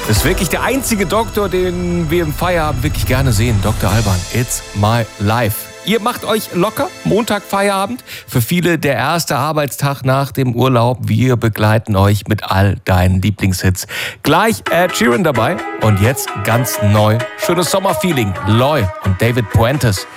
Das ist wirklich der einzige Doktor, den wir im Feierabend wirklich gerne sehen. Dr. Alban, it's my life. Ihr macht euch locker, Montag Feierabend. Für viele der erste Arbeitstag nach dem Urlaub. Wir begleiten euch mit all deinen Lieblingshits. Gleich Ed Sheeran dabei und jetzt ganz neu. Schönes Sommerfeeling. Loy und David Puentes.